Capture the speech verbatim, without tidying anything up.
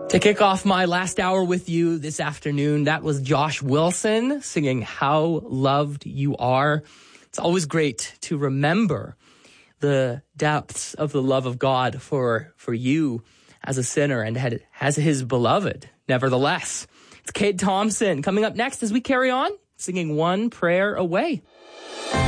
To kick off my last hour with you this afternoon, that was Josh Wilson singing How Loved You Are. It's always great to remember the depths of the love of God for, for you as a sinner and as his beloved. Nevertheless, it's Cade Thompson coming up next as we carry on, singing One Prayer Away.